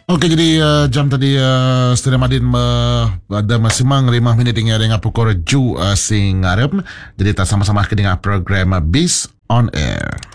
Okey, jadi jam tadi Studio Madin ada masimang 5 minit hingga dengan pukul 7 sing ngarep. Jadi kita sama-sama ke dengan program Bis on Air.